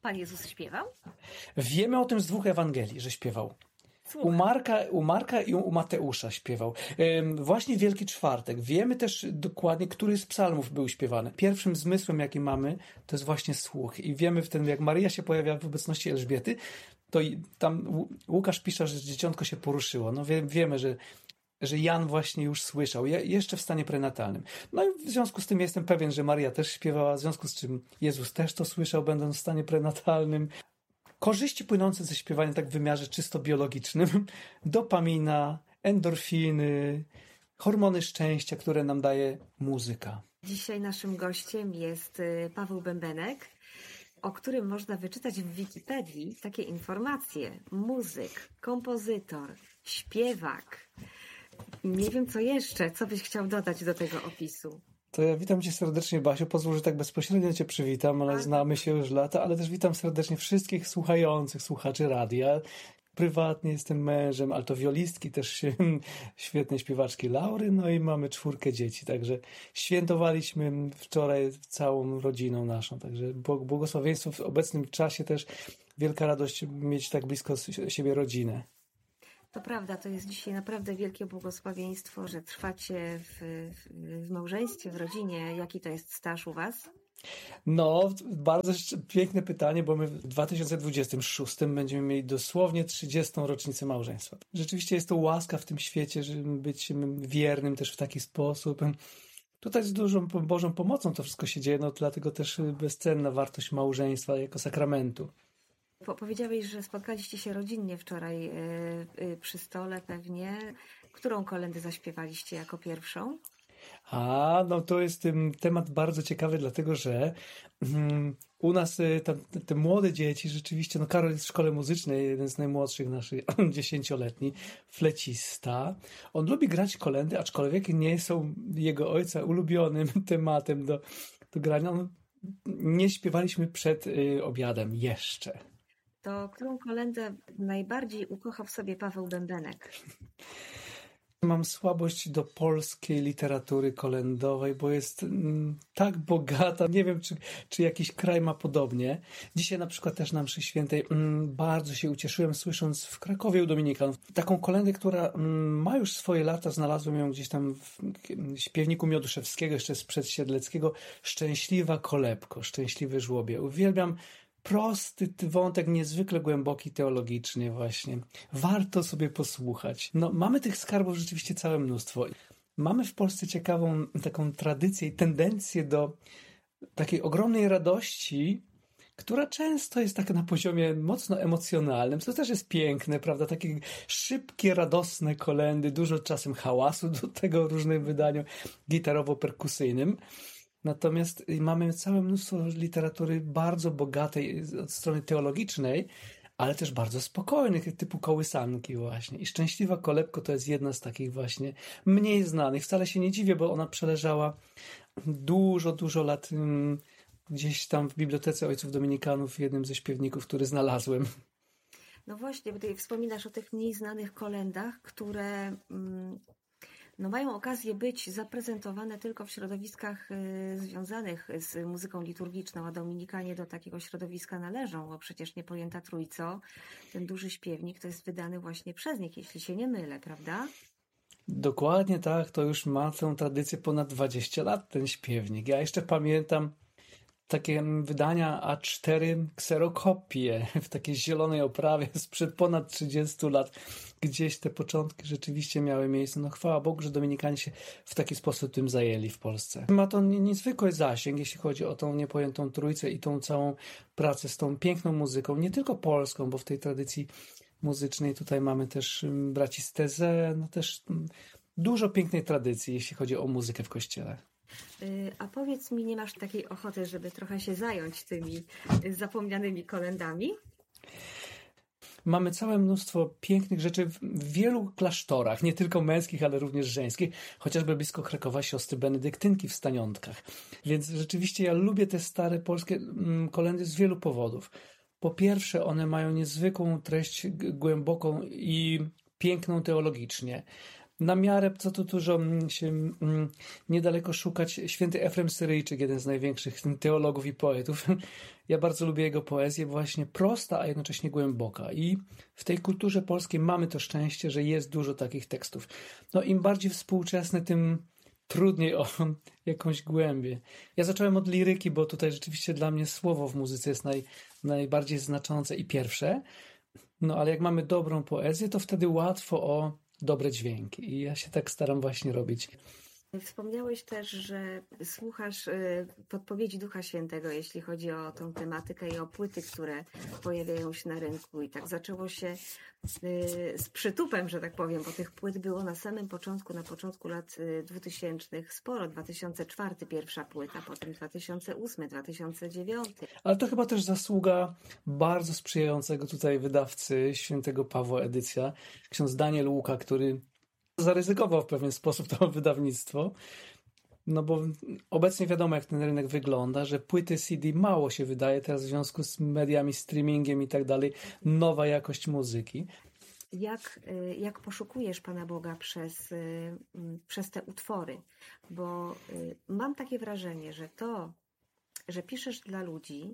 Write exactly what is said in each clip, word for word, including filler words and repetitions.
Pan Jezus śpiewał? Wiemy o tym z dwóch Ewangelii, że śpiewał. U Marka, u Marka i u Mateusza śpiewał. Właśnie Wielki Czwartek. Wiemy też dokładnie, który z psalmów był śpiewany. Pierwszym zmysłem, jaki mamy, to jest właśnie słuch. I wiemy w tym, jak Maryja się pojawia w obecności Elżbiety, to tam Łukasz pisze, że dzieciątko się poruszyło. No wie, wiemy, że, że Jan właśnie już słyszał, jeszcze w stanie prenatalnym. No i w związku z tym jestem pewien, że Maryja też śpiewała, w związku z czym Jezus też to słyszał, będąc w stanie prenatalnym. Korzyści płynące ze śpiewania tak w wymiarze czysto biologicznym, dopamina, endorfiny, hormony szczęścia, które nam daje muzyka. Dzisiaj naszym gościem jest Paweł Bębenek, o którym można wyczytać w Wikipedii takie informacje. Muzyk, kompozytor, śpiewak. Nie wiem co jeszcze, co byś chciał dodać do tego opisu. To ja witam cię serdecznie, Basiu. Pozwól, że tak bezpośrednio cię przywitam, ale znamy się już lata, ale też witam serdecznie wszystkich słuchających, słuchaczy radia. Prywatnie jestem mężem altowiolistki, też świetnej śpiewaczki Laury, no i mamy czwórkę dzieci, także świętowaliśmy wczoraj całą rodziną naszą, także błogosławieństwo w obecnym czasie też, wielka radość mieć tak blisko siebie rodzinę. To prawda, to jest dzisiaj naprawdę wielkie błogosławieństwo, że trwacie w, w, w małżeństwie, w rodzinie. Jaki to jest staż u was? No, bardzo piękne pytanie, bo my w dwa tysiące dwudziestym szóstym będziemy mieli dosłownie trzydziestą rocznicę małżeństwa. Rzeczywiście jest to łaska w tym świecie, żeby być wiernym też w taki sposób. Tutaj z dużą Bożą pomocą to wszystko się dzieje, no dlatego też bezcenna wartość małżeństwa jako sakramentu. Powiedziałeś, że spotkaliście się rodzinnie wczoraj yy, yy, przy stole pewnie. Którą kolędę zaśpiewaliście jako pierwszą? A, no to jest um, temat bardzo ciekawy, dlatego że um, u nas te, te młode dzieci rzeczywiście, no Karol jest w szkole muzycznej, jeden z najmłodszych naszych, dziesięcioletni, flecista. On lubi grać kolędy, aczkolwiek nie są jego ojca ulubionym tematem do, do grania. On, nie śpiewaliśmy przed y, obiadem jeszcze. To którą kolędę najbardziej ukochał w sobie Paweł Bębenek? Mam słabość do polskiej literatury kolędowej, bo jest mm, tak bogata. Nie wiem, czy, czy jakiś kraj ma podobnie. Dzisiaj na przykład też na mszy świętej mm, bardzo się ucieszyłem, słysząc w Krakowie u Dominikanów taką kolędę, która mm, ma już swoje lata. Znalazłem ją gdzieś tam w śpiewniku Mioduszewskiego, jeszcze sprzed Siedleckiego. Szczęśliwa kolebko, szczęśliwy żłobie. Uwielbiam prosty wątek, niezwykle głęboki teologicznie właśnie. Warto sobie posłuchać. No, mamy tych skarbów rzeczywiście całe mnóstwo. Mamy w Polsce ciekawą taką tradycję i tendencję do takiej ogromnej radości, która często jest tak na poziomie mocno emocjonalnym, co też jest piękne, prawda? Takie szybkie, radosne kolędy, dużo czasem hałasu do tego różnym wydaniom gitarowo-perkusyjnym. Natomiast mamy całe mnóstwo literatury bardzo bogatej od strony teologicznej, ale też bardzo spokojnych, typu kołysanki właśnie. I Szczęśliwa kolebko to jest jedna z takich właśnie mniej znanych. Wcale się nie dziwię, bo ona przeleżała dużo, dużo lat um, gdzieś tam w Bibliotece Ojców Dominikanów, w jednym ze śpiewników, który znalazłem. No właśnie, bo ty wspominasz o tych mniej znanych kolędach, które... Mm... No mają okazję być zaprezentowane tylko w środowiskach y, związanych z muzyką liturgiczną, a Dominikanie do takiego środowiska należą, bo przecież Niepojęta Trójco, ten duży śpiewnik, to jest wydany właśnie przez nich, jeśli się nie mylę, prawda? Dokładnie tak, to już ma tę tradycję ponad dwadzieścia lat, ten śpiewnik. Ja jeszcze pamiętam takie wydania A cztery kserokopie w takiej zielonej oprawie sprzed ponad trzydziestu lat. Gdzieś te początki rzeczywiście miały miejsce. No chwała Bogu, że Dominikanie się w taki sposób tym zajęli w Polsce. Ma to niezwykły zasięg, jeśli chodzi o tą Niepojętą Trójcę i tą całą pracę z tą piękną muzyką, nie tylko polską, bo w tej tradycji muzycznej tutaj mamy też braci z Teze, no też dużo pięknej tradycji, jeśli chodzi o muzykę w kościele. A powiedz mi, nie masz takiej ochoty, żeby trochę się zająć tymi zapomnianymi kolędami? Mamy całe mnóstwo pięknych rzeczy w wielu klasztorach, nie tylko męskich, ale również żeńskich, chociażby blisko Krakowa siostry benedyktynki w Staniątkach. Więc rzeczywiście ja lubię te stare polskie kolędy z wielu powodów. Po pierwsze, one mają niezwykłą treść głęboką i piękną teologicznie. na miarę, co tu dużo się mm, niedaleko szukać, święty Efrem Syryjczyk, jeden z największych teologów i poetów. Ja bardzo lubię jego poezję, właśnie prosta, a jednocześnie głęboka. I w tej kulturze polskiej mamy to szczęście, że jest dużo takich tekstów. No im bardziej współczesny, tym trudniej o jakąś głębię. Ja zacząłem od liryki, bo tutaj rzeczywiście dla mnie słowo w muzyce jest naj, najbardziej znaczące i pierwsze. No ale jak mamy dobrą poezję, to wtedy łatwo o dobre dźwięki. I ja się tak staram właśnie robić. Wspomniałeś też, że słuchasz y, podpowiedzi Ducha Świętego, jeśli chodzi o tą tematykę i o płyty, które pojawiają się na rynku. I tak zaczęło się y, z przytupem, że tak powiem, bo tych płyt było na samym początku, na początku lat dwutysięcznych sporo. dwa tysiące czwarty pierwsza płyta, potem dwa tysiące ósmy, dwa tysiące dziewiąty. Ale to chyba też zasługa bardzo sprzyjającego tutaj wydawcy Świętego Pawła Edycja, ksiądz Daniel Łuka, który zaryzykował w pewien sposób to wydawnictwo, no bo obecnie wiadomo, jak ten rynek wygląda, że płyty C D mało się wydaje teraz w związku z mediami, streamingiem i tak dalej, nowa jakość muzyki. Jak, jak poszukujesz Pana Boga przez, przez te utwory? Bo mam takie wrażenie, że to, że piszesz dla ludzi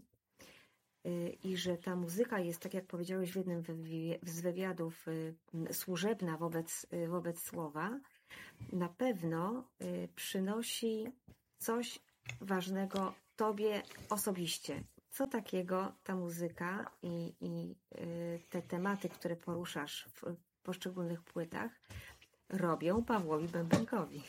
i że ta muzyka jest, tak jak powiedziałeś w jednym z wywiadów, służebna wobec, wobec słowa, na pewno przynosi coś ważnego Tobie osobiście. Co takiego ta muzyka i, i te tematy, które poruszasz w poszczególnych płytach, robią Pawłowi Bębenkowi?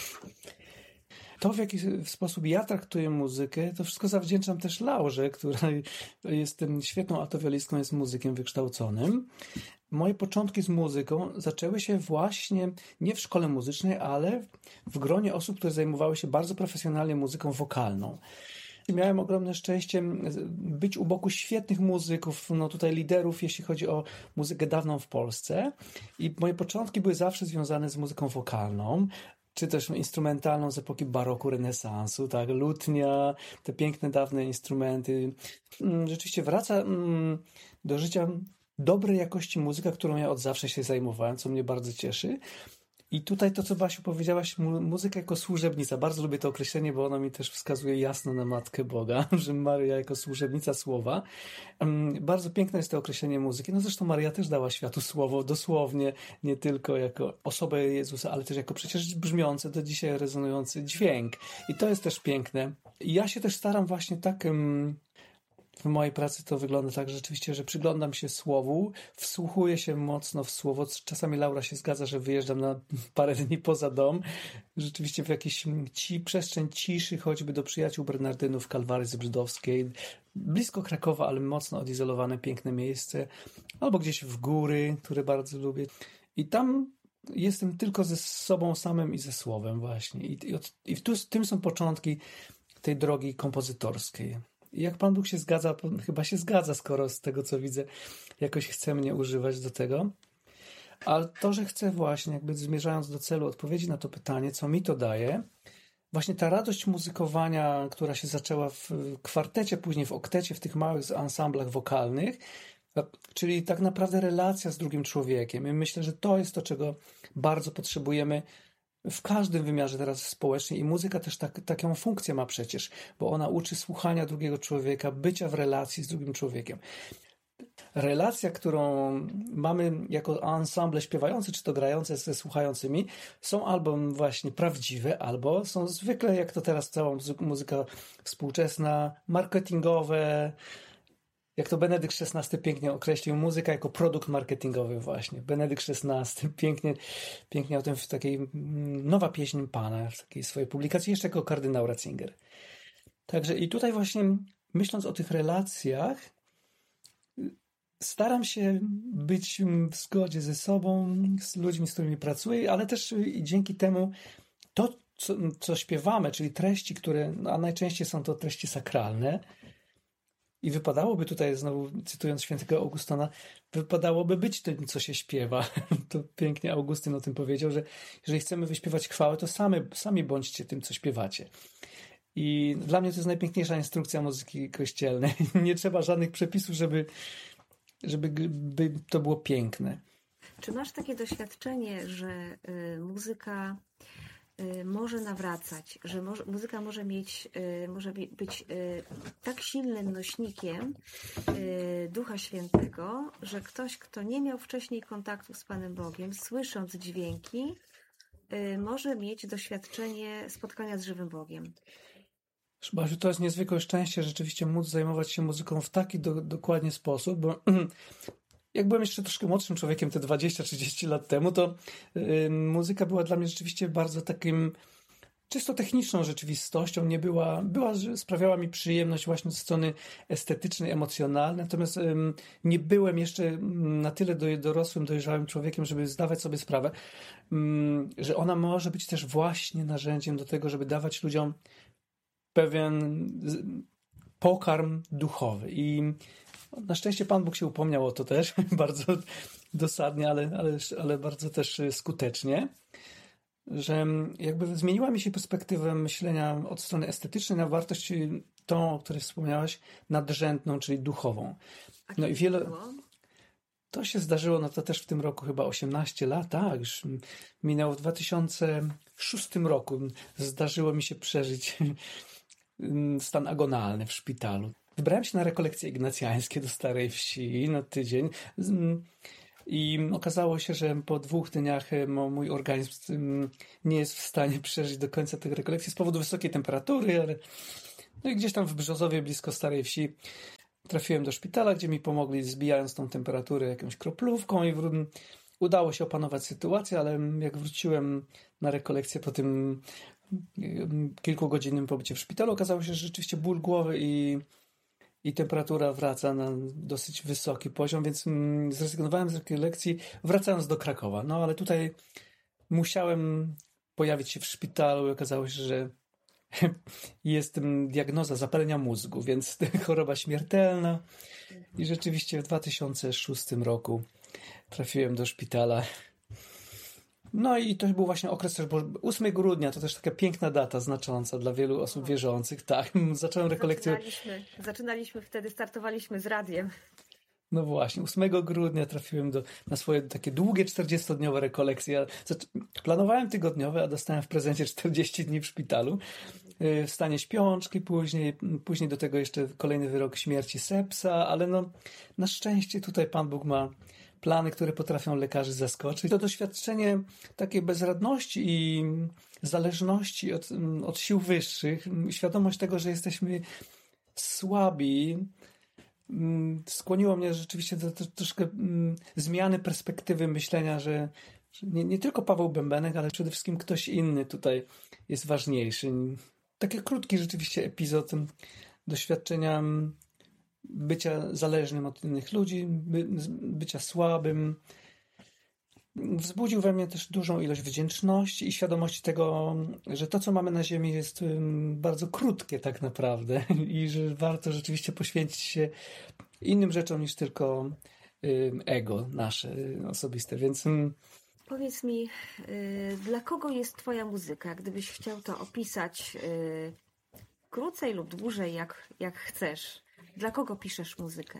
To, w jaki sposób ja traktuję muzykę, to wszystko zawdzięczam też Laurze, która jest świetną altowiolistką, jest muzykiem wykształconym. Moje początki z muzyką zaczęły się właśnie nie w szkole muzycznej, ale w gronie osób, które zajmowały się bardzo profesjonalnie muzyką wokalną. Miałem ogromne szczęście być u boku świetnych muzyków, no tutaj liderów, jeśli chodzi o muzykę dawną w Polsce. I moje początki były zawsze związane z muzyką wokalną, czy też instrumentalną z epoki baroku, renesansu, tak, lutnia, te piękne, dawne instrumenty. Rzeczywiście wraca do życia dobrej jakości muzyka, którą ja od zawsze się zajmowałem, co mnie bardzo cieszy. I tutaj to, co Basiu powiedziałaś, mu- muzyka jako służebnica. Bardzo lubię to określenie, bo ono mi też wskazuje jasno na Matkę Boga, że Maryja jako służebnica słowa. Um, bardzo piękne jest to określenie muzyki. No zresztą Maryja też dała światu słowo, dosłownie, nie tylko jako osobę Jezusa, ale też jako przecież brzmiący, do dzisiaj rezonujący dźwięk. I to jest też piękne. I ja się też staram właśnie tak... Um, w mojej pracy to wygląda tak rzeczywiście, że przyglądam się słowu, wsłuchuję się mocno w słowo. Czasami Laura się zgadza, że wyjeżdżam na parę dni poza dom. Rzeczywiście w jakieś ci, przestrzeń ciszy, choćby do przyjaciół Bernardynów, Kalwarii Zebrzydowskiej, blisko Krakowa, ale mocno odizolowane, piękne miejsce. Albo gdzieś w góry, które bardzo lubię. I tam jestem tylko ze sobą samym i ze słowem właśnie. I, i, od, i tu, tym są początki tej drogi kompozytorskiej. Jak Pan Bóg się zgadza, chyba się zgadza, skoro z tego, co widzę, jakoś chce mnie używać do tego. Ale to, że chcę właśnie, jakby zmierzając do celu odpowiedzi na to pytanie, co mi to daje, właśnie ta radość muzykowania, która się zaczęła w kwartecie, później w oktecie, w tych małych ansamblach wokalnych, czyli tak naprawdę relacja z drugim człowiekiem. I myślę, że to jest to, czego bardzo potrzebujemy w każdym wymiarze teraz społecznym i muzyka też tak, taką funkcję ma przecież, bo ona uczy słuchania drugiego człowieka, bycia w relacji z drugim człowiekiem. Relacja, którą mamy jako ensemble śpiewający czy to grające ze słuchającymi, są albo właśnie prawdziwe, albo są zwykle, jak to teraz cała muzyka współczesna, marketingowe. Jak to Benedykt szesnasty pięknie określił, muzyka jako produkt marketingowy właśnie. Benedykt szesnasty pięknie, pięknie o tym w takiej Nowa pieśń Pana, w takiej swojej publikacji, jeszcze jako kardynał Ratzinger. Także i tutaj właśnie myśląc o tych relacjach, staram się być w zgodzie ze sobą, z ludźmi, z którymi pracuję, ale też dzięki temu to, co, co śpiewamy, czyli treści, które, a najczęściej są to treści sakralne, i wypadałoby tutaj, znowu cytując świętego Augustana, wypadałoby być tym, co się śpiewa. To pięknie Augustyn o tym powiedział, że jeżeli chcemy wyśpiewać chwałę, to sami, sami bądźcie tym, co śpiewacie. I dla mnie to jest najpiękniejsza instrukcja muzyki kościelnej. Nie trzeba żadnych przepisów, żeby, żeby by to było piękne. Czy masz takie doświadczenie, że y, muzyka y, może nawracać, że może, muzyka może mieć, y, może być y, tak silnym nośnikiem y, Ducha Świętego, że ktoś, kto nie miał wcześniej kontaktu z Panem Bogiem, słysząc dźwięki, y, może mieć doświadczenie spotkania z żywym Bogiem? Basiu, to jest niezwykłe szczęście rzeczywiście móc zajmować się muzyką w taki do, dokładnie sposób, bo jak byłem jeszcze troszkę młodszym człowiekiem, te dwadzieścia trzydzieści lat temu, to y, muzyka była dla mnie rzeczywiście bardzo takim czysto techniczną rzeczywistością. Nie była, była, sprawiała mi przyjemność właśnie od strony estetycznej, emocjonalnej, natomiast y, nie byłem jeszcze na tyle do, dorosłym, dojrzałym człowiekiem, żeby zdawać sobie sprawę, y, że ona może być też właśnie narzędziem do tego, żeby dawać ludziom pewien pokarm duchowy. I na szczęście Pan Bóg się upomniał o to też, bardzo dosadnie, ale, ale, ale bardzo też skutecznie, że jakby zmieniła mi się perspektywa myślenia od strony estetycznej na wartość tą, o której wspomniałaś, nadrzędną, czyli duchową. No i wiele... To się zdarzyło, no to też w tym roku chyba osiemnaście lat, tak, już minęło w dwa tysiące szóstym roku. Zdarzyło mi się przeżyć stan agonalny w szpitalu. Wybrałem się na rekolekcje ignacjańskie do Starej Wsi na tydzień i okazało się, że po dwóch dniach mój organizm nie jest w stanie przeżyć do końca tych rekolekcji z powodu wysokiej temperatury, ale no i gdzieś tam w Brzozowie blisko Starej Wsi trafiłem do szpitala, gdzie mi pomogli, zbijając tą temperaturę jakąś kroplówką i wró- udało się opanować sytuację, ale jak wróciłem na rekolekcję po tym kilkugodzinnym pobycie w szpitalu, okazało się, że rzeczywiście ból głowy i, i temperatura wraca na dosyć wysoki poziom, więc zrezygnowałem z rekolekcji, wracając do Krakowa. No ale tutaj musiałem pojawić się w szpitalu i okazało się, że jest diagnoza zapalenia mózgu, więc choroba śmiertelna. I rzeczywiście w dwa tysiące szóstym roku trafiłem do szpitala. No i to był właśnie okres też, bo ósmego grudnia to też taka piękna data, znacząca dla wielu osób wierzących. Tak, zacząłem rekolekcję. Zaczynaliśmy, zaczynaliśmy wtedy, startowaliśmy z radiem. No właśnie, ósmego grudnia trafiłem do, na swoje takie długie czterdziestodniowe rekolekcje. Planowałem tygodniowe, a dostałem w prezencie czterdzieści dni w szpitalu. W stanie śpiączki, później, później do tego jeszcze kolejny wyrok śmierci sepsa, ale no na szczęście tutaj Pan Bóg ma plany, które potrafią lekarzy zaskoczyć. To doświadczenie takiej bezradności i zależności od, od sił wyższych, świadomość tego, że jesteśmy słabi, skłoniło mnie rzeczywiście do, do troszkę zmiany perspektywy myślenia, że, że nie, nie tylko Paweł Bębenek, ale przede wszystkim ktoś inny tutaj jest ważniejszy. Taki krótki rzeczywiście epizod doświadczenia bycia zależnym od innych ludzi, by, bycia słabym. Wzbudził we mnie też dużą ilość wdzięczności i świadomości tego, że to, co mamy na ziemi, jest bardzo krótkie tak naprawdę i że warto rzeczywiście poświęcić się innym rzeczom niż tylko ego nasze osobiste. Więc powiedz mi, yy, dla kogo jest Twoja muzyka? Gdybyś chciał to opisać yy, krócej lub dłużej, jak, jak chcesz. Dla kogo piszesz muzykę?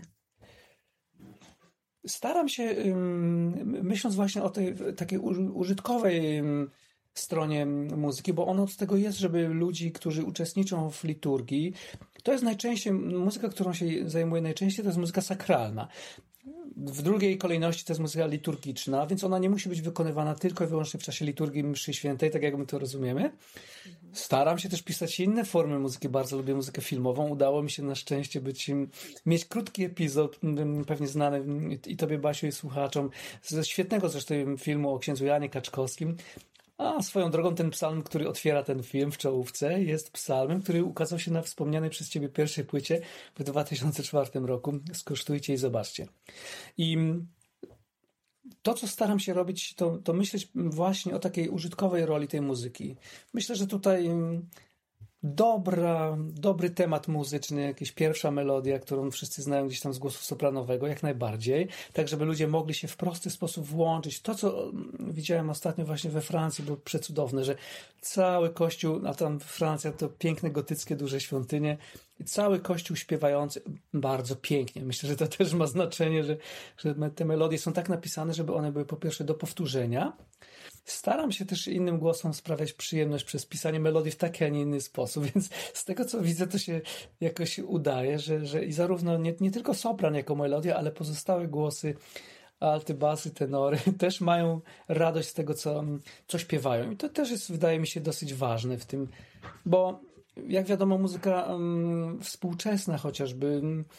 Staram się, myśląc właśnie o tej takiej użytkowej stronie muzyki, bo ono od tego jest, żeby ludzi, którzy uczestniczą w liturgii, to jest najczęściej, muzyka, którą się zajmuję najczęściej, to jest muzyka sakralna. W drugiej kolejności to jest muzyka liturgiczna, więc ona nie musi być wykonywana tylko i wyłącznie w czasie liturgii mszy świętej, tak jak my to rozumiemy. Staram się też pisać inne formy muzyki, bardzo lubię muzykę filmową. Udało mi się na szczęście być, mieć krótki epizod, pewnie znany i Tobie, Basiu, i słuchaczom, ze świetnego zresztą filmu o księdzu Janie Kaczkowskim. A swoją drogą ten psalm, który otwiera ten film w czołówce, jest psalmem, który ukazał się na wspomnianej przez Ciebie pierwszej płycie w dwa tysiące czwartym roku. Skosztujcie i zobaczcie. I to, co staram się robić, to, to myśleć właśnie o takiej użytkowej roli tej muzyki. Myślę, że tutaj dobra, dobry temat muzyczny, jakaś pierwsza melodia, którą wszyscy znają gdzieś tam z głosu sopranowego, jak najbardziej, tak żeby ludzie mogli się w prosty sposób włączyć. To, co widziałem ostatnio właśnie we Francji, było przecudowne, że cały kościół, a tam Francja to piękne, gotyckie, duże świątynie, cały kościół śpiewający bardzo pięknie. Myślę, że to też ma znaczenie, że, że te melodie są tak napisane, żeby one były po pierwsze do powtórzenia. Staram się też innym głosom sprawiać przyjemność przez pisanie melodii w taki, a nie inny sposób, więc z tego, co widzę, to się jakoś udaje, że, że i zarówno nie, nie tylko sopran jako melodia, ale pozostałe głosy, alty, basy, tenory też mają radość z tego, co, co śpiewają. I to też jest, wydaje mi się, dosyć ważne w tym, bo jak wiadomo, muzyka um, współczesna chociażby,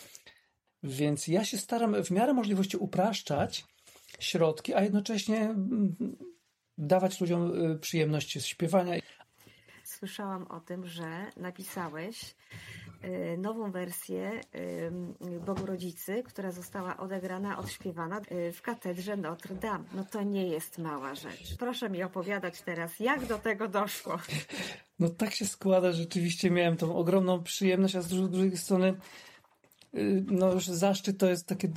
więc ja się staram w miarę możliwości upraszczać środki, a jednocześnie um, dawać ludziom przyjemność z śpiewania. Słyszałam o tym, że napisałeś nową wersję Bogu Rodzicy, która została odegrana, odśpiewana w katedrze Notre Dame. No to nie jest mała rzecz. Proszę mi opowiadać teraz, jak do tego doszło. No tak się składa, rzeczywiście miałem tą ogromną przyjemność, a z drugiej strony no już zaszczyt to jest takie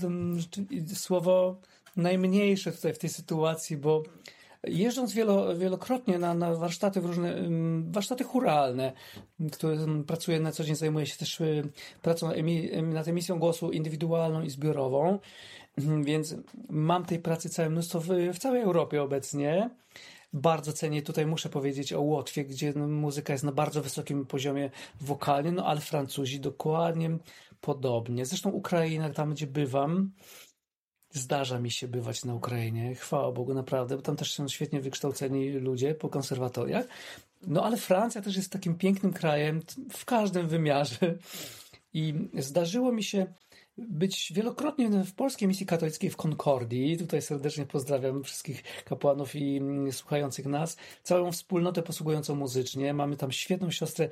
słowo najmniejsze tutaj w tej sytuacji, bo jeżdżąc wielo, wielokrotnie na, na warsztaty w różne warsztaty chóralne, które pracuję na co dzień, zajmuję się też pracą nad emisją głosu indywidualną i zbiorową, więc mam tej pracy całe mnóstwo w, w całej Europie obecnie. Bardzo cenię, tutaj muszę powiedzieć o Łotwie, gdzie muzyka jest na bardzo wysokim poziomie wokalnym, no ale Francuzi dokładnie podobnie. Zresztą Ukraina, tam gdzie bywam, zdarza mi się bywać na Ukrainie, chwała Bogu, naprawdę, bo tam też są świetnie wykształceni ludzie po konserwatoriach. No ale Francja też jest takim pięknym krajem w każdym wymiarze i zdarzyło mi się być wielokrotnie w polskiej misji katolickiej w Concordii. Tutaj serdecznie pozdrawiam wszystkich kapłanów i słuchających nas, całą wspólnotę posługującą muzycznie. Mamy tam świetną siostrę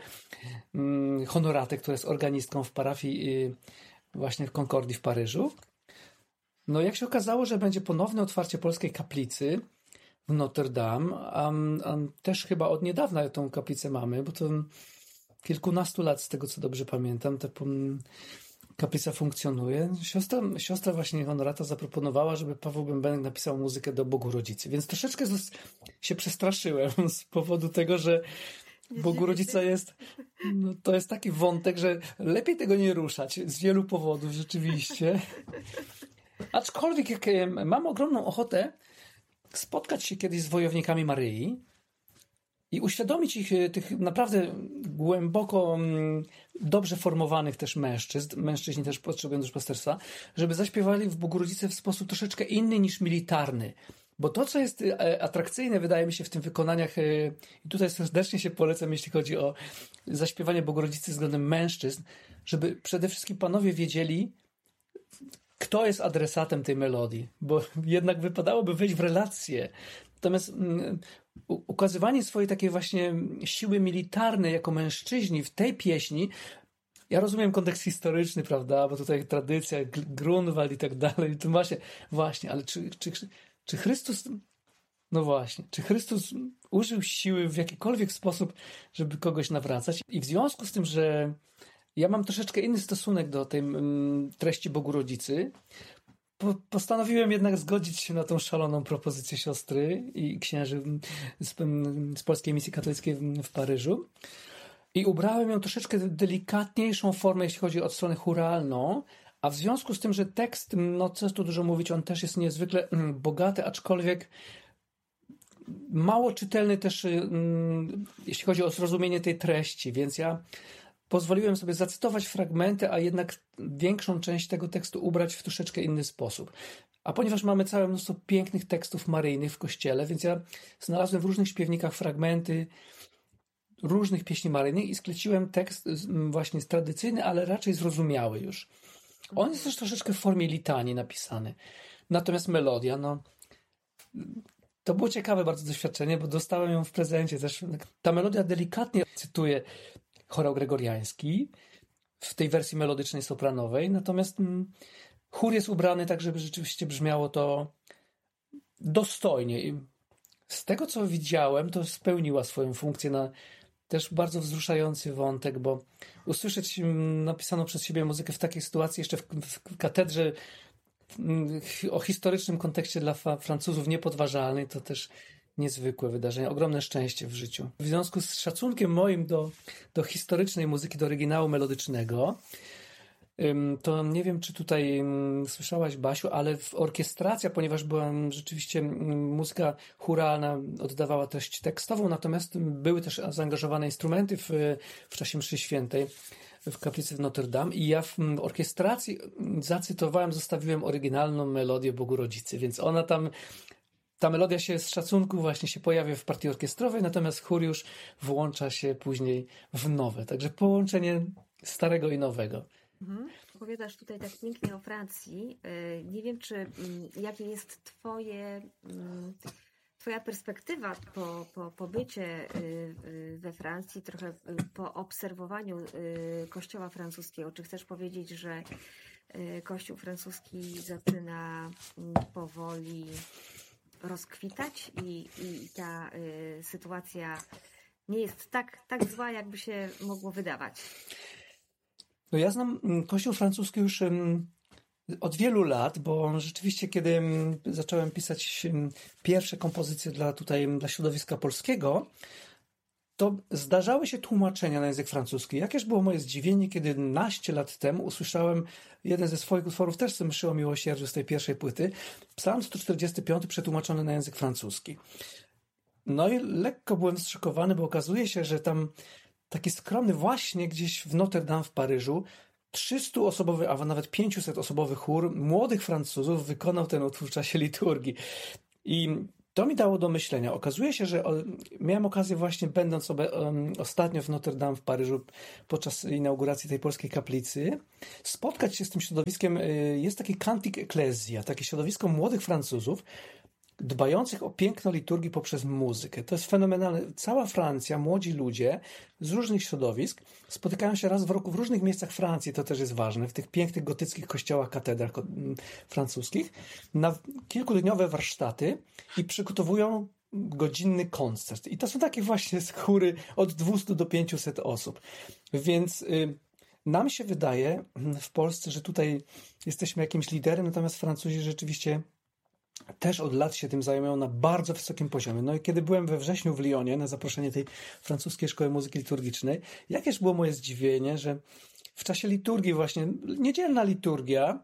Honoratę, która jest organistką w parafii właśnie w Concordii w Paryżu. No jak się okazało, że będzie ponowne otwarcie polskiej kaplicy w Notre Dame, a, a też chyba od niedawna tą kaplicę mamy, bo to kilkunastu lat z tego, co dobrze pamiętam, ta kaplica funkcjonuje. Siostra, siostra właśnie Honorata zaproponowała, żeby Paweł Bębenek napisał muzykę do Bogu Rodzicy, więc troszeczkę się przestraszyłem z powodu tego, że Bogu Rodzica jest, no to jest taki wątek, że lepiej tego nie ruszać z wielu powodów rzeczywiście. Aczkolwiek jak mam ogromną ochotę spotkać się kiedyś z wojownikami Maryi i uświadomić ich, tych naprawdę głęboko dobrze formowanych też mężczyzn, mężczyźni też potrzebują duszpasterstwa, żeby zaśpiewali w Bogu Rodzicy w sposób troszeczkę inny niż militarny. Bo to, co jest atrakcyjne, wydaje mi się w tym wykonaniach, i tutaj serdecznie się polecam, jeśli chodzi o zaśpiewanie Bogu Rodzicy względem mężczyzn, żeby przede wszystkim panowie wiedzieli, kto jest adresatem tej melodii, bo jednak wypadałoby wejść w relację. Natomiast um, ukazywanie swojej takiej właśnie siły militarnej jako mężczyźni w tej pieśni, ja rozumiem kontekst historyczny, prawda, bo tutaj tradycja, Grunwald i tak dalej, to właśnie, właśnie, ale czy, czy, czy Chrystus, no właśnie, czy Chrystus użył siły w jakikolwiek sposób, żeby kogoś nawracać? I w związku z tym, że ja mam troszeczkę inny stosunek do tej um, treści Bogu Rodzicy. Po, postanowiłem jednak zgodzić się na tą szaloną propozycję siostry i księży z, z Polskiej Misji Katolickiej w, w Paryżu. I ubrałem ją troszeczkę delikatniejszą formę, jeśli chodzi o stronę chóralną, a w związku z tym, że tekst, no co tu dużo mówić, on też jest niezwykle um, bogaty, aczkolwiek mało czytelny też, um, jeśli chodzi o zrozumienie tej treści, więc ja pozwoliłem sobie zacytować fragmenty, a jednak większą część tego tekstu ubrać w troszeczkę inny sposób. A ponieważ mamy całe mnóstwo pięknych tekstów maryjnych w kościele, więc ja znalazłem w różnych śpiewnikach fragmenty różnych pieśni maryjnych i skleciłem tekst właśnie tradycyjny, ale raczej zrozumiały już. On jest też troszeczkę w formie litanii napisany. Natomiast melodia, no to było ciekawe bardzo doświadczenie, bo dostałem ją w prezencie też. Ta melodia delikatnie cytuje chorał gregoriański w tej wersji melodycznej sopranowej, natomiast mm, chór jest ubrany tak, żeby rzeczywiście brzmiało to dostojnie. I z tego, co widziałem, to spełniła swoją funkcję na też bardzo wzruszający wątek, bo usłyszeć napisaną przez siebie muzykę w takiej sytuacji, jeszcze w, w katedrze o historycznym kontekście dla fa- Francuzów niepodważalnej, to też niezwykłe wydarzenie, ogromne szczęście w życiu. W związku z szacunkiem moim do, do historycznej muzyki, do oryginału melodycznego, to nie wiem, czy tutaj słyszałaś, Basiu, ale w orkiestracja, ponieważ była rzeczywiście muzyka chóralna, oddawała treść tekstową, natomiast były też zaangażowane instrumenty w, w czasie mszy świętej w kaplicy w Notre Dame i ja w orkiestracji zacytowałem, zostawiłem oryginalną melodię Bogu Rodzicy, więc ona tam, ta melodia się z szacunku właśnie się pojawia w partii orkiestrowej, natomiast chór już włącza się później w nowe, także połączenie starego i nowego. Mhm. Opowiadasz tutaj tak pięknie o Francji. Nie wiem, czy jakie jest twoje, twoja perspektywa po, po pobycie we Francji, trochę po obserwowaniu kościoła francuskiego. Czy chcesz powiedzieć, że kościół francuski zaczyna powoli rozkwitać i, i ta sytuacja nie jest tak, tak zła, jakby się mogło wydawać? No ja znam kościół francuski już od wielu lat, bo rzeczywiście kiedy zacząłem pisać pierwsze kompozycje dla tutaj dla środowiska polskiego, to zdarzały się tłumaczenia na język francuski. Jakież było moje zdziwienie, kiedy naście lat temu usłyszałem jeden ze swoich utworów, też z mszy o miłosierdziu z tej pierwszej płyty, Psalm sto czterdziesty piąty przetłumaczony na język francuski. No i lekko byłem zszokowany, bo okazuje się, że tam taki skromny właśnie gdzieś w Notre Dame w Paryżu trzystuosobowy, a nawet pięciusetosobowy chór młodych Francuzów wykonał ten utwór w czasie liturgii. I to mi dało do myślenia. Okazuje się, że miałem okazję właśnie, będąc obe, um, ostatnio w Notre Dame w Paryżu podczas inauguracji tej polskiej kaplicy, spotkać się z tym środowiskiem. Jest taki Cantic Ecclesia, takie środowisko młodych Francuzów, dbających o piękno liturgii poprzez muzykę. To jest fenomenalne. Cała Francja, młodzi ludzie z różnych środowisk spotykają się raz w roku w różnych miejscach Francji, to też jest ważne, w tych pięknych gotyckich kościołach, katedrach francuskich, na kilkudniowe warsztaty i przygotowują godzinny koncert. I to są takie właśnie chóry od dwustu do pięciuset osób. Więc y, nam się wydaje w Polsce, że tutaj jesteśmy jakimś liderem, natomiast Francuzi rzeczywiście też od lat się tym zajmują na bardzo wysokim poziomie. No i kiedy byłem we wrześniu w Lyonie na zaproszenie tej francuskiej szkoły muzyki liturgicznej, jakież było moje zdziwienie, że w czasie liturgii właśnie, niedzielna liturgia,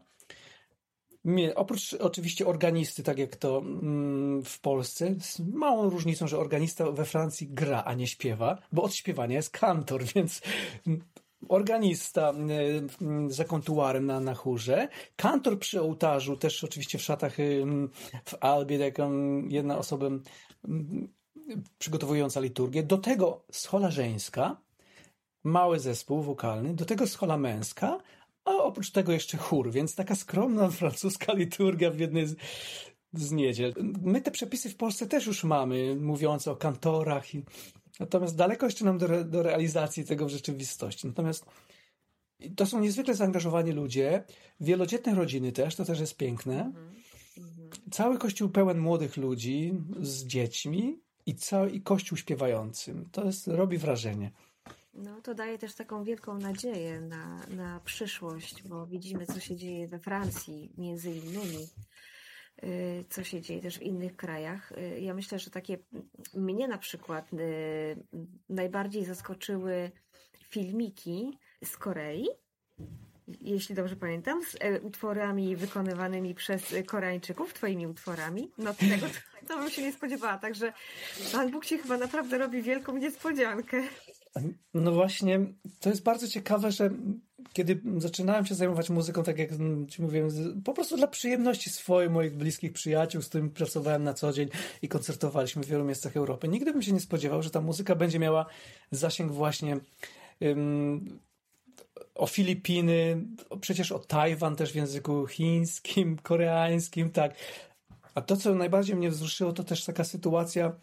oprócz oczywiście organisty, tak jak to w Polsce, z małą różnicą, że organista we Francji gra, a nie śpiewa, bo od śpiewania jest kantor, więc organista za kontuarem na, na chórze, kantor przy ołtarzu, też oczywiście w szatach w albie, jako jedna osoba przygotowująca liturgię, do tego schola żeńska, mały zespół wokalny, do tego schola męska, a oprócz tego jeszcze chór, więc taka skromna francuska liturgia w jednej z, z niedziel. My te przepisy w Polsce też już mamy, mówiące o kantorach i natomiast daleko jeszcze nam do, re, do realizacji tego w rzeczywistości. Natomiast to są niezwykle zaangażowani ludzie, wielodzietne rodziny też, to też jest piękne. Mm-hmm. Cały kościół pełen młodych ludzi z dziećmi i cały i kościół śpiewającym. To jest, robi wrażenie. No to daje też taką wielką nadzieję na, na przyszłość, bo widzimy, co się dzieje we Francji między innymi. Co się dzieje też w innych krajach. Ja myślę, że takie mnie na przykład najbardziej zaskoczyły filmiki z Korei, jeśli dobrze pamiętam, z utworami wykonywanymi przez Koreańczyków, twoimi utworami. No tego to bym się nie spodziewała, także Pan Bóg ci chyba naprawdę robi wielką niespodziankę. No właśnie, to jest bardzo ciekawe, że kiedy zaczynałem się zajmować muzyką, tak jak ci mówiłem, po prostu dla przyjemności swojej, moich bliskich przyjaciół, z którymi pracowałem na co dzień i koncertowaliśmy w wielu miejscach Europy. Nigdy bym się nie spodziewał, że ta muzyka będzie miała zasięg właśnie um, o Filipiny, przecież o Tajwan też w języku chińskim, koreańskim, tak. A to, co najbardziej mnie wzruszyło, to też taka sytuacja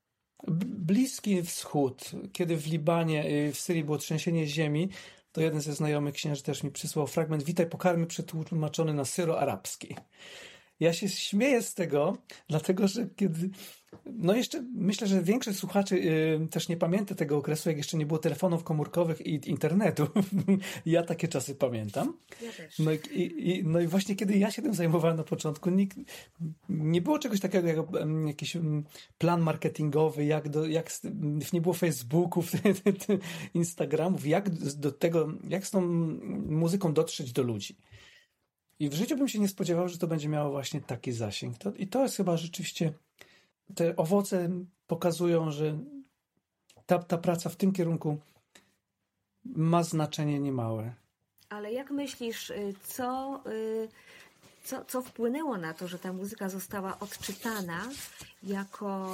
Bliski Wschód, kiedy w Libanie, w Syrii było trzęsienie ziemi, to jeden ze znajomych księży też mi przysłał fragment Witaj, pokarmy przetłumaczony na syro-arabski. ja się śmieję z tego, dlatego że kiedy... No jeszcze myślę, że większość słuchaczy y, też nie pamięta tego okresu, jak jeszcze nie było telefonów komórkowych i internetu. Ja takie czasy pamiętam. Ja też. No i, i, no i właśnie kiedy ja się tym zajmowałem na początku, nikt, nie było czegoś takiego jak um, jakiś um, plan marketingowy, jak, do, jak nie było Facebooków, Instagramów, jak do tego, jak z tą muzyką dotrzeć do ludzi. I w życiu bym się nie spodziewał, że to będzie miało właśnie taki zasięg. To, I to jest chyba rzeczywiście... Te owoce pokazują, że ta, ta praca w tym kierunku ma znaczenie niemałe. Ale jak myślisz, co, co, co wpłynęło na to, że ta muzyka została odczytana jako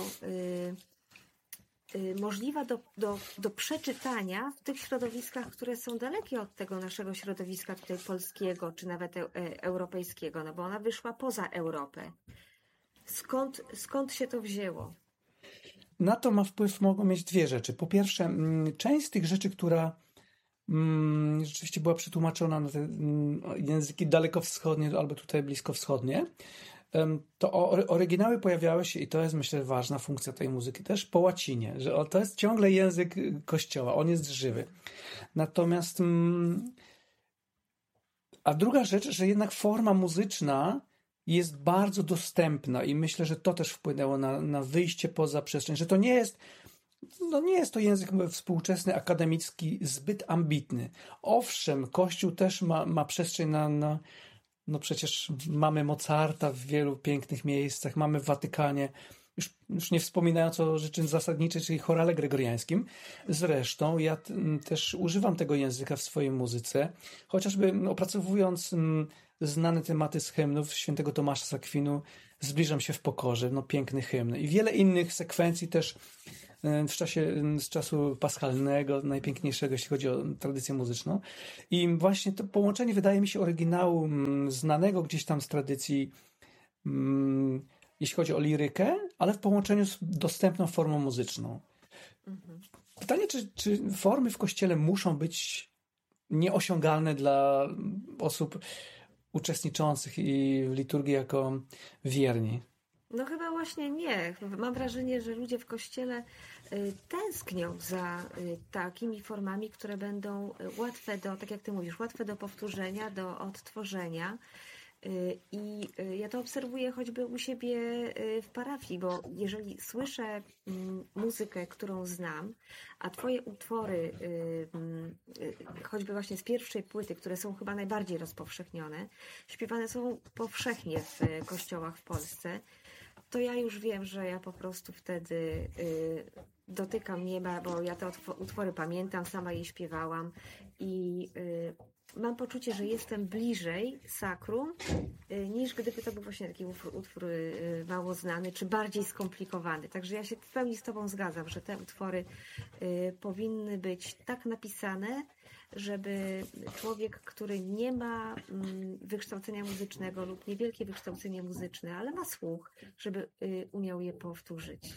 y, y, możliwa do, do, do przeczytania w tych środowiskach, które są dalekie od tego naszego środowiska tutaj polskiego, czy nawet e, europejskiego, no bo ona wyszła poza Europę. Skąd, skąd się to wzięło? Na to ma wpływ mogą mieć dwie rzeczy. Po pierwsze, część z tych rzeczy, która mm, rzeczywiście była przetłumaczona na te mm, języki dalekowschodnie albo tutaj bliskowschodnie, to oryginały pojawiały się, i to jest, myślę, ważna funkcja tej muzyki, też po łacinie, że to jest ciągle język Kościoła, on jest żywy. Natomiast mm, a druga rzecz, że jednak forma muzyczna jest bardzo dostępna i myślę, że to też wpłynęło na, na wyjście poza przestrzeń, że to nie jest, no nie jest to język współczesny, akademicki, zbyt ambitny. Owszem, Kościół też ma, ma przestrzeń na, na, no przecież mamy Mozarta w wielu pięknych miejscach, mamy w Watykanie, już, już nie wspominając o rzeczy zasadniczej, czyli chorale gregoriańskim. Zresztą ja t, też używam tego języka w swojej muzyce, chociażby opracowując m, znane tematy z hymnów świętego Tomasza z Akwinu, Zbliżam się w pokorze, no piękny hymn. I wiele innych sekwencji też w czasie, z czasu paschalnego, najpiękniejszego, jeśli chodzi o tradycję muzyczną. I właśnie to połączenie, wydaje mi się, oryginału znanego gdzieś tam z tradycji, jeśli chodzi o lirykę, ale w połączeniu z dostępną formą muzyczną. Mhm. Pytanie, czy, czy formy w Kościele muszą być nieosiągalne dla osób uczestniczących i w liturgii jako wierni? No chyba właśnie nie. Mam wrażenie, że ludzie w Kościele tęsknią za takimi formami, które będą łatwe do, tak jak ty mówisz, łatwe do powtórzenia, do odtworzenia. I ja to obserwuję choćby u siebie w parafii, bo jeżeli słyszę muzykę, którą znam, a twoje utwory, choćby właśnie z pierwszej płyty, które są chyba najbardziej rozpowszechnione, śpiewane są powszechnie w kościołach w Polsce, to ja już wiem, że ja po prostu wtedy dotykam nieba, bo ja te utwory pamiętam, sama je śpiewałam i mam poczucie, że jestem bliżej sakrum, niż gdyby to był właśnie taki utwór, utwór mało znany, czy bardziej skomplikowany. Także ja się w pełni z tobą zgadzam, że te utwory powinny być tak napisane, żeby człowiek, który nie ma wykształcenia muzycznego lub niewielkie wykształcenie muzyczne, ale ma słuch, żeby umiał je powtórzyć.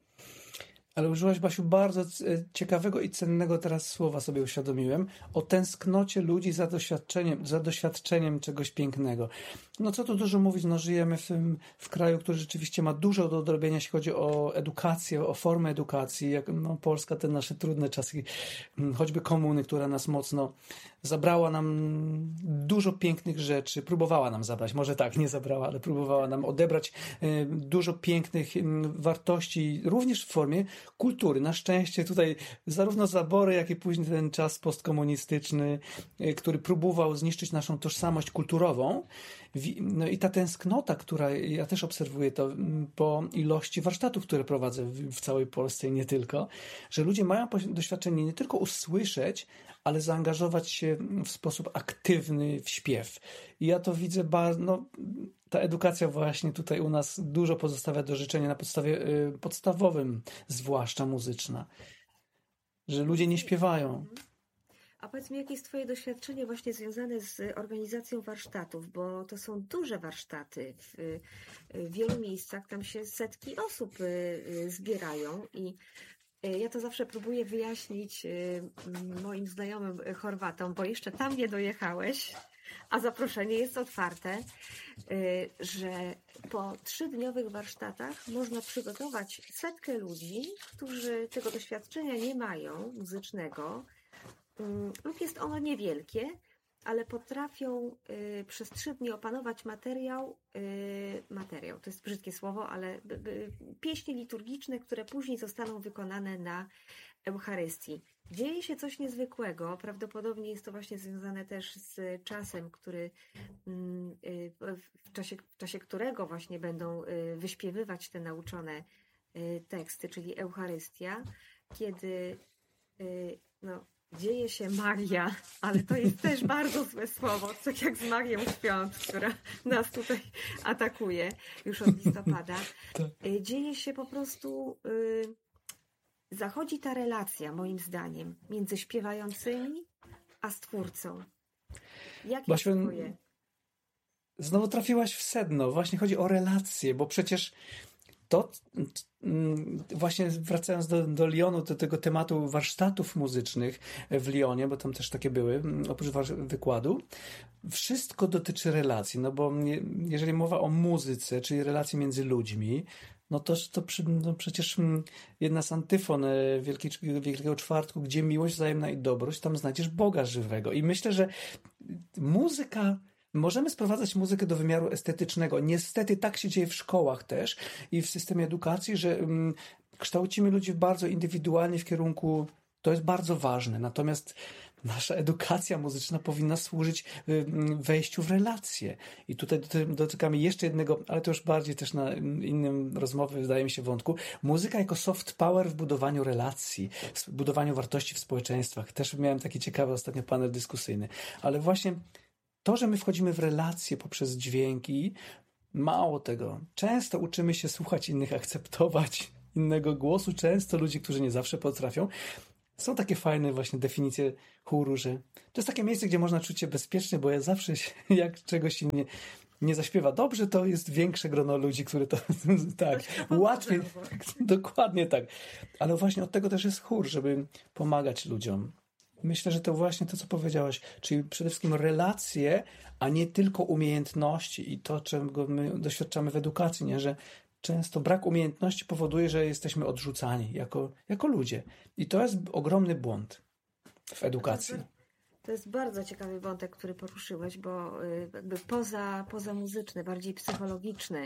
Ale użyłaś, Basiu, bardzo ciekawego i cennego teraz słowa, sobie uświadomiłem, o tęsknocie ludzi za doświadczeniem, za doświadczeniem czegoś pięknego. No co tu dużo mówić, no żyjemy w, w kraju, który rzeczywiście ma dużo do odrobienia, jeśli chodzi o edukację, o formę edukacji, jak no, Polska, te nasze trudne czasy, choćby komuny, która nas mocno zabrała nam dużo pięknych rzeczy, próbowała nam zabrać, może tak, nie zabrała, ale próbowała nam odebrać dużo pięknych wartości, również w formie kultury. Na szczęście tutaj zarówno zabory, jak i później ten czas postkomunistyczny, który próbował zniszczyć naszą tożsamość kulturową. No i ta tęsknota, która ja też obserwuję to po ilości warsztatów, które prowadzę w całej Polsce i nie tylko, że ludzie mają doświadczenie nie tylko usłyszeć, ale zaangażować się w sposób aktywny w śpiew. I ja to widzę bardzo, no, ta edukacja właśnie tutaj u nas dużo pozostawia do życzenia na podstawie y, podstawowym, zwłaszcza muzyczna, że ludzie nie śpiewają. A powiedz mi, jakie jest twoje doświadczenie właśnie związane z organizacją warsztatów, bo to są duże warsztaty. W, w wielu miejscach tam się setki osób zbierają i ja to zawsze próbuję wyjaśnić moim znajomym Chorwatom, bo jeszcze tam nie dojechałeś. a zaproszenie jest otwarte, że po trzydniowych warsztatach można przygotować setkę ludzi, którzy tego doświadczenia nie mają muzycznego lub jest ono niewielkie, ale potrafią y, przez trzy dni opanować materiał, y, materiał, to jest brzydkie słowo, ale y, y, pieśni liturgiczne, które później zostaną wykonane na Eucharystii. Dzieje się coś niezwykłego, prawdopodobnie jest to właśnie związane też z czasem, który, y, w, czasie, w czasie którego właśnie będą y, wyśpiewywać te nauczone y, teksty, czyli Eucharystia, kiedy y, no, dzieje się magia, ale to jest też bardzo złe słowo, tak jak z Marią Świąt, która nas tutaj atakuje już od listopada. Dzieje się po prostu, y, zachodzi ta relacja, moim zdaniem, między śpiewającymi a Stwórcą. Jakie Właśnie, jest twoje? Znowu trafiłaś w sedno. Właśnie chodzi o relacje, bo przecież to właśnie wracając do, do Lyonu, do tego tematu warsztatów muzycznych w Lyonie, bo tam też takie były, oprócz wykładu, wszystko dotyczy relacji, no bo jeżeli mowa o muzyce, czyli relacji między ludźmi, no to, to no przecież jedna z antyfon Wielkiego, Wielkiego Czwartku, gdzie miłość wzajemna i dobroć, tam znajdziesz Boga żywego. I myślę, że muzyka, możemy sprowadzać muzykę do wymiaru estetycznego. Niestety tak się dzieje w szkołach też i w systemie edukacji, że um, kształcimy ludzi bardzo indywidualnie w kierunku, to jest bardzo ważne. Natomiast nasza edukacja muzyczna powinna służyć um, wejściu w relacje. I tutaj dotykamy jeszcze jednego, ale to już bardziej też na innym rozmowie, wydaje mi się, wątku. Muzyka jako soft power w budowaniu relacji, w budowaniu wartości w społeczeństwach. Też miałem taki ciekawy ostatnio panel dyskusyjny. Ale właśnie to, że my wchodzimy w relacje poprzez dźwięki, mało tego. Często uczymy się słuchać innych, akceptować innego głosu. Często ludzi, którzy nie zawsze potrafią. Są takie fajne właśnie definicje chóru, że to jest takie miejsce, gdzie można czuć się bezpiecznie, bo ja zawsze się, jak czegoś się nie, nie zaśpiewa dobrze, to jest większe grono ludzi, które to tak, łatwiej, dokładnie tak. Ale właśnie od tego też jest chór, żeby pomagać ludziom. Myślę, że to właśnie to, co powiedziałaś, czyli przede wszystkim relacje, a nie tylko umiejętności i to, czego my doświadczamy w edukacji, nie? Że często brak umiejętności powoduje, że jesteśmy odrzucani jako, jako ludzie. I to jest ogromny błąd w edukacji. To jest bardzo ciekawy wątek, który poruszyłeś, bo jakby poza, poza muzyczny, bardziej psychologiczny.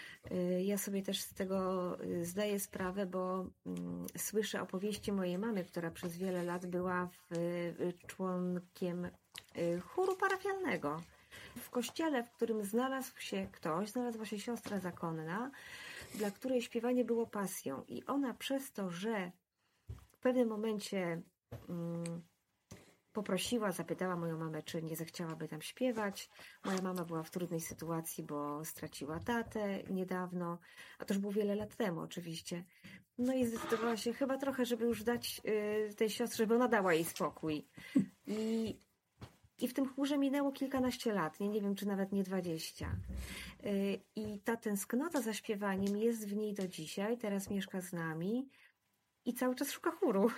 Ja sobie też z tego zdaję sprawę, bo słyszę opowieści mojej mamy, która przez wiele lat była w, członkiem chóru parafialnego. W kościele, w którym znalazł się ktoś, znalazła się siostra zakonna, dla której śpiewanie było pasją. I ona przez to, że w pewnym momencie mm, poprosiła, zapytała moją mamę, czy nie zechciałaby tam śpiewać. Moja mama była w trudnej sytuacji, bo straciła tatę niedawno, a to już było wiele lat temu oczywiście. No i zdecydowała się chyba trochę, żeby już dać y, tej siostrze, żeby ona dała jej spokój. I, i w tym chórze minęło kilkanaście lat, nie, nie wiem, czy nawet nie dwadzieścia. Y, I ta tęsknota za śpiewaniem jest w niej do dzisiaj, teraz mieszka z nami. I cały czas szuka chóru.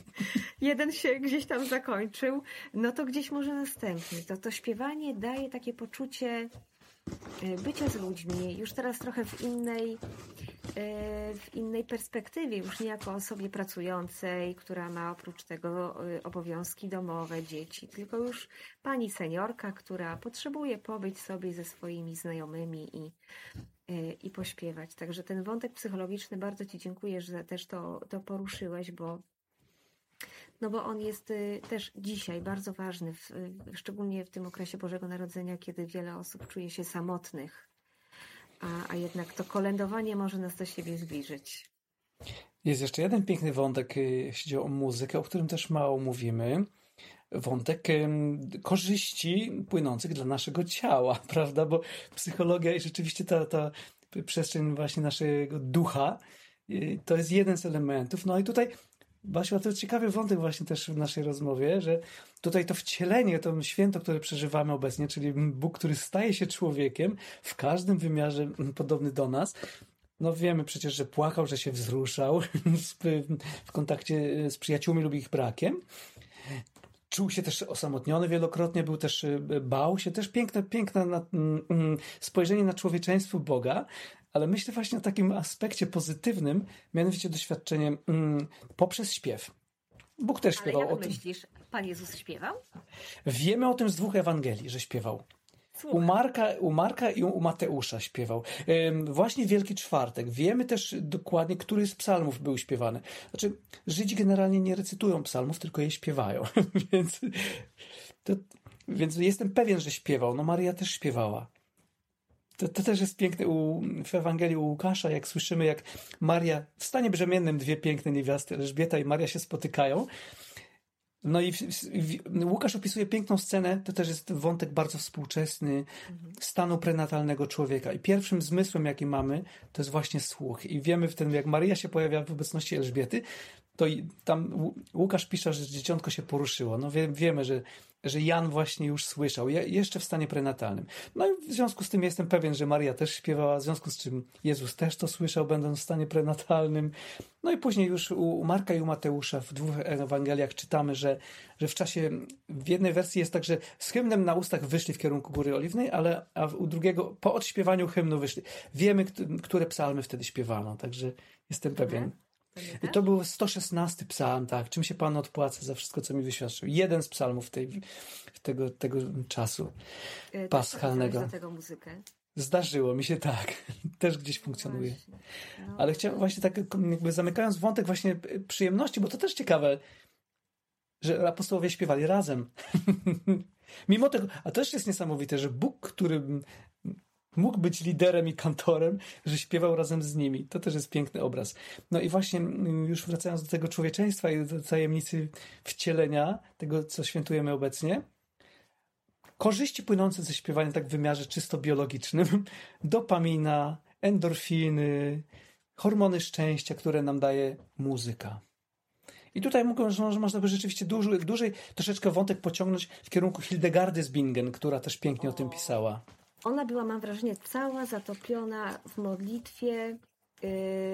Jeden się gdzieś tam zakończył, no to gdzieś może następny. To, to śpiewanie daje takie poczucie bycia z ludźmi, już teraz trochę w innej, w innej perspektywie, już nie jako osobie pracującej, która ma oprócz tego obowiązki domowe, dzieci, tylko już pani seniorka, która potrzebuje pobyć sobie ze swoimi znajomymi i i pośpiewać. Także ten wątek psychologiczny, bardzo Ci dziękuję, że też to, to poruszyłeś, bo no bo on jest też dzisiaj bardzo ważny, w, szczególnie w tym okresie Bożego Narodzenia, kiedy wiele osób czuje się samotnych, a, a jednak to kolędowanie może nas do siebie zbliżyć. Jest jeszcze jeden piękny wątek, jeśli chodzi o muzykę, o którym też mało mówimy. Wątek korzyści płynących dla naszego ciała, prawda? Bo psychologia i rzeczywiście ta, ta przestrzeń właśnie naszego ducha to jest jeden z elementów. No i tutaj, Basiu, to jest ciekawy wątek właśnie też w naszej rozmowie, że tutaj to wcielenie, to święto, które przeżywamy obecnie, czyli Bóg, który staje się człowiekiem w każdym wymiarze podobny do nas. No wiemy przecież, że płakał, że się wzruszał w kontakcie z przyjaciółmi lub ich brakiem. czuł się też osamotniony wielokrotnie, był też, bał się też piękne, piękne na, mm, spojrzenie na człowieczeństwo Boga, ale myślę właśnie o takim aspekcie pozytywnym, mianowicie doświadczeniem mm, poprzez śpiew. Bóg też śpiewał ale jak o tym. myślisz, Pan Jezus śpiewał? Wiemy o tym z dwóch Ewangelii, że śpiewał. U Marka, u Marka i u Mateusza śpiewał. Właśnie Wielki Czwartek. Wiemy też dokładnie, który z psalmów był śpiewany. Znaczy, Żydzi generalnie nie recytują psalmów, tylko je śpiewają. więc, to, więc jestem pewien, że śpiewał. No Maria też śpiewała. To, to też jest piękne u, w Ewangelii u Łukasza, jak słyszymy, jak Maria w stanie brzemiennym dwie piękne niewiasty, Elżbieta i Maria się spotykają. No i w, w, Łukasz opisuje piękną scenę, to też jest wątek bardzo współczesny stanu prenatalnego człowieka. I pierwszym zmysłem, jaki mamy, to jest właśnie słuch. I wiemy wtedy, jak Maryja się pojawia w obecności Elżbiety, to i tam Łukasz pisze, że dzieciątko się poruszyło. No wie, wiemy, że, że Jan właśnie już słyszał, je, jeszcze w stanie prenatalnym. No i w związku z tym jestem pewien, że Maria też śpiewała, w związku z czym Jezus też to słyszał, będąc w stanie prenatalnym. No i później już u Marka i u Mateusza w dwóch Ewangeliach czytamy, że, że w czasie, w jednej wersji jest tak, że z hymnem na ustach wyszli w kierunku Góry Oliwnej, ale a u drugiego po odśpiewaniu hymnu wyszli. Wiemy, które psalmy wtedy śpiewano, także jestem pewien. I to był sto szesnasty psalm, tak. Czym się Pan odpłaca za wszystko, co mi wyświadczył. Jeden z psalmów tej, tego, tego czasu Yy, paschalnego. Za tego muzykę. Zdarzyło mi się tak. Też gdzieś funkcjonuje. No. Ale chciałem właśnie tak, jakby zamykając wątek właśnie przyjemności, bo to też ciekawe, że apostołowie śpiewali razem. Mimo tego, a też jest niesamowite, że Bóg, który mógł być liderem i kantorem, że śpiewał razem z nimi. To też jest piękny obraz. No i właśnie już wracając do tego człowieczeństwa i do tajemnicy wcielenia, tego, co świętujemy obecnie, korzyści płynące ze śpiewania tak w wymiarze czysto biologicznym, dopamina, endorfiny, hormony szczęścia, które nam daje muzyka. I tutaj mogę, że można by rzeczywiście dłużej, dłużej troszeczkę wątek pociągnąć w kierunku Hildegardy z Bingen, która też pięknie o tym pisała. Ona była, mam wrażenie, cała zatopiona w modlitwie, yy,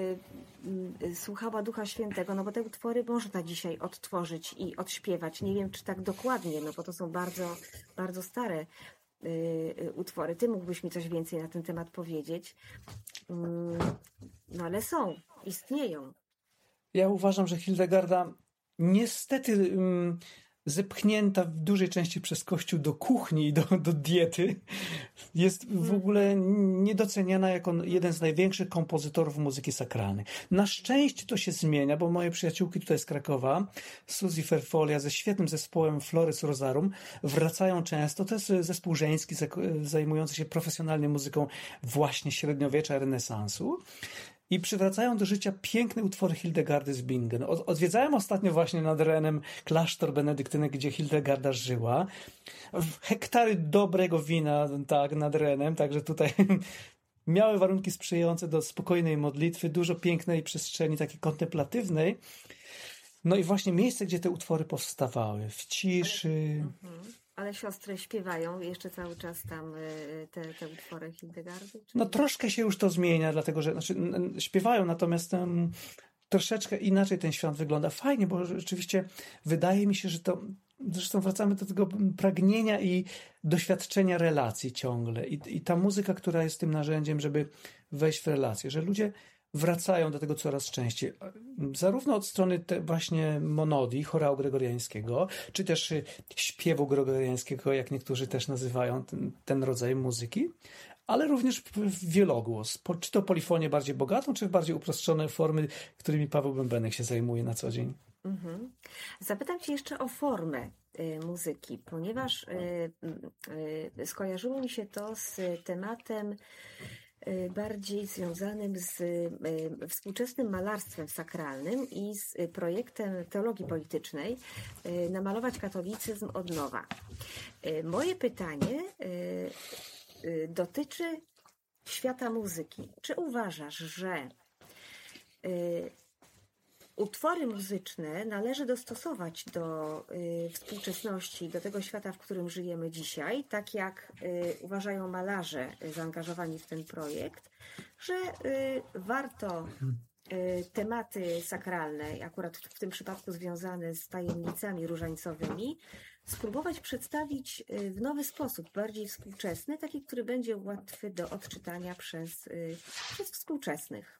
yy, słuchała Ducha Świętego, no bo te utwory można dzisiaj odtworzyć i odśpiewać. Nie wiem, czy tak dokładnie, no bo to są bardzo, bardzo stare yy, utwory. Ty mógłbyś mi coś więcej na ten temat powiedzieć. Yy, no ale są, istnieją. Ja uważam, że Hildegarda niestety um, zepchnięta w dużej części przez Kościół do kuchni i do, do diety, jest w ogóle niedoceniana jako jeden z największych kompozytorów muzyki sakralnej. Na szczęście to się zmienia, bo moje przyjaciółki tutaj z Krakowa, Suzy Ferfolia ze świetnym zespołem Flores Rosarum, wracają często. To jest zespół żeński zajmujący się profesjonalnie muzyką właśnie średniowiecza, renesansu. I przywracają do życia piękne utwory Hildegardy z Bingen. Odwiedzałem ostatnio właśnie nad Renem klasztor benedyktynek, gdzie Hildegarda żyła. Hektary dobrego wina, tak, nad Renem, także tutaj miały warunki sprzyjające do spokojnej modlitwy, dużo pięknej przestrzeni, takiej kontemplatywnej. No i właśnie miejsce, gdzie te utwory powstawały, w ciszy. Ale siostry śpiewają jeszcze cały czas tam te, te utwory Hildegardy? Czy... No troszkę się już to zmienia, dlatego że znaczy, śpiewają, natomiast um, troszeczkę inaczej ten świąt wygląda. Fajnie, bo rzeczywiście wydaje mi się, że to, zresztą wracamy do tego pragnienia i doświadczenia relacji ciągle. I, i ta muzyka, która jest tym narzędziem, żeby wejść w relacje, że ludzie wracają do tego coraz częściej. Zarówno od strony te właśnie monodii, chorału gregoriańskiego, czy też śpiewu gregoriańskiego, jak niektórzy też nazywają ten, ten rodzaj muzyki, ale również w wielogłos. Czy to polifonię bardziej bogatą, czy w bardziej uproszczone formy, którymi Paweł Bębenek się zajmuje na co dzień. Mhm. Zapytam Cię jeszcze o formę y, muzyki, ponieważ y, y, skojarzyło mi się to z tematem bardziej związanym z współczesnym malarstwem sakralnym i z projektem teologii politycznej Namalować katolicyzm od nowa. Moje pytanie dotyczy świata muzyki. Czy uważasz, że utwory muzyczne należy dostosować do y, współczesności, do tego świata, w którym żyjemy dzisiaj, tak jak y, uważają malarze zaangażowani w ten projekt, że y, warto tematy sakralne, akurat w tym przypadku związane z tajemnicami różańcowymi, spróbować przedstawić w nowy sposób, bardziej współczesny, taki, który będzie łatwy do odczytania przez, przez współczesnych.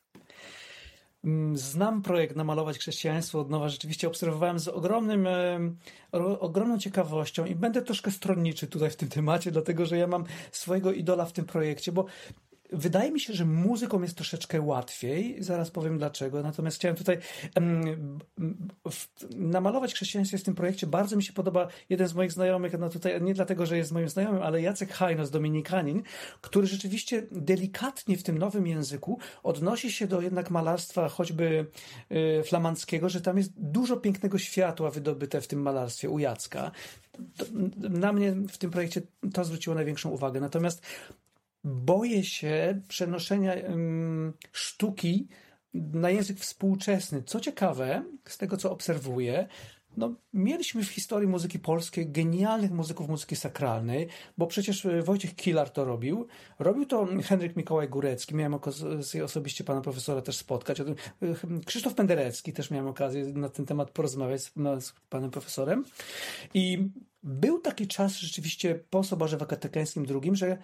Znam projekt Namalować chrześcijaństwo od nowa. Rzeczywiście obserwowałem z ogromnym, e, ogromną ciekawością i będę troszkę stronniczy tutaj w tym temacie, dlatego że ja mam swojego idola w tym projekcie, bo wydaje mi się, że muzyką jest troszeczkę łatwiej. Zaraz powiem dlaczego. Natomiast chciałem tutaj um, w, namalować chrześcijaństwo w tym projekcie. Bardzo mi się podoba jeden z moich znajomych, no tutaj nie dlatego, że jest moim znajomym, ale Jacek Hajnos, dominikanin, który rzeczywiście delikatnie w tym nowym języku odnosi się do jednak malarstwa choćby y, flamandzkiego, że tam jest dużo pięknego światła wydobyte w tym malarstwie u Jacka. To, na mnie w tym projekcie to zwróciło największą uwagę. Natomiast boję się przenoszenia um, sztuki na język współczesny. Co ciekawe, z tego co obserwuję, no, mieliśmy w historii muzyki polskiej genialnych muzyków muzyki sakralnej, bo przecież Wojciech Kilar to robił. Robił to Henryk Mikołaj Górecki. Miałem okazję osobiście pana profesora też spotkać. Krzysztof Penderecki też miałem okazję na ten temat porozmawiać z, z panem profesorem. I był taki czas rzeczywiście po Soborze Watykańskim drugim, że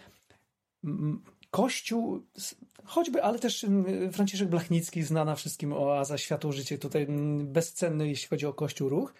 Kościół, choćby, ale też Franciszek Blachnicki, znana wszystkim oaza Światło-Życie, tutaj bezcenny, jeśli chodzi o Kościół ruch,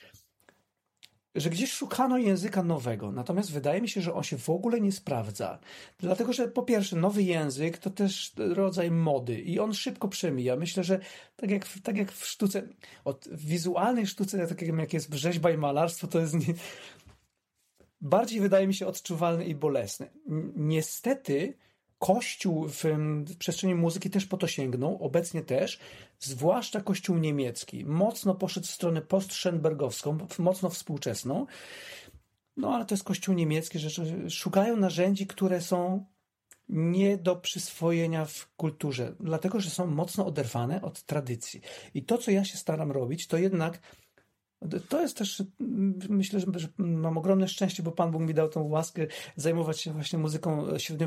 że gdzieś szukano języka nowego, natomiast wydaje mi się, że on się w ogóle nie sprawdza. Dlatego, że po pierwsze nowy język to też rodzaj mody i on szybko przemija. Myślę, że tak jak, tak jak w sztuce, od wizualnej sztuce, tak jak jest rzeźba i malarstwo, to jest nie, bardziej wydaje mi się odczuwalny i bolesny. Niestety Kościół w, w przestrzeni muzyki też po to sięgnął, obecnie też, zwłaszcza Kościół niemiecki. Mocno poszedł w stronę post-Schönbergowską, mocno współczesną. No ale to jest Kościół niemiecki, że szukają narzędzi, które są nie do przyswojenia w kulturze, dlatego że są mocno oderwane od tradycji. I to, co ja się staram robić, to jednak to jest też, myślę, że mam ogromne szczęście, bo Pan Bóg mi dał tą łaskę zajmować się właśnie muzyką średniowieczną